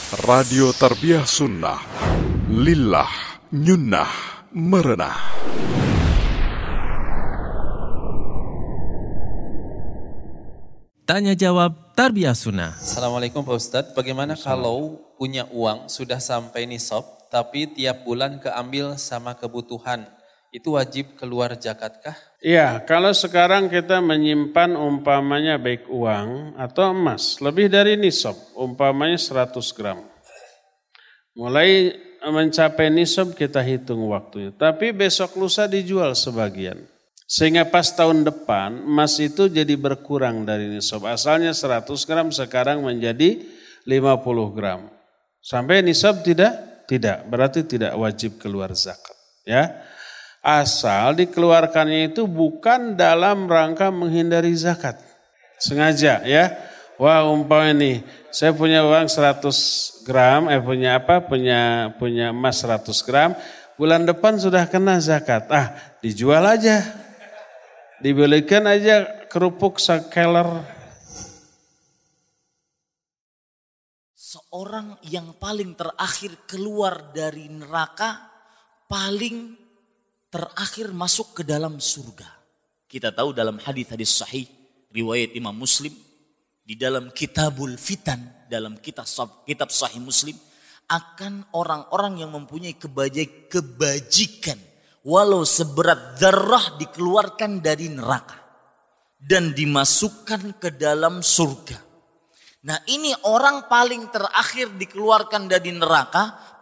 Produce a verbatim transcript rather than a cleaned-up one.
Radio Tarbiyah Sunnah, Lillah, Nyunnah, Merenah. Tanya jawab Tarbiyah Sunnah. Assalamualaikum Pak Ustadz, bagaimana kalau punya uang sudah sampai nisab, tapi tiap bulan keambil sama kebutuhan, itu wajib keluar zakatkah? Iya, kalau sekarang kita menyimpan umpamanya baik uang atau emas, lebih dari nisab, umpamanya seratus gram. Mulai mencapai nisab kita hitung waktunya, tapi besok lusa dijual sebagian. Sehingga pas tahun depan emas itu jadi berkurang dari nisab. Asalnya seratus gram sekarang menjadi lima puluh gram. Sampai nisab tidak? Tidak, berarti tidak wajib keluar zakat. Ya, asal dikeluarkannya itu bukan dalam rangka menghindari zakat. Sengaja ya. Wah umpamanya nih, saya punya uang seratus gram, eh punya apa? Punya punya emas seratus gram. Bulan depan sudah kena zakat. Ah, dijual aja. Dibelikan aja kerupuk sekeler. Seorang yang paling terakhir keluar dari neraka, paling terakhir masuk ke dalam surga. Kita tahu dalam hadis-hadis sahih, riwayat Imam Muslim, di dalam Kitabul Fitan, dalam kitab, kitab Sahih Muslim, akan orang-orang yang mempunyai kebajikan, walau seberat zarrah dikeluarkan dari neraka dan dimasukkan ke dalam surga. Nah ini orang paling terakhir dikeluarkan dari neraka,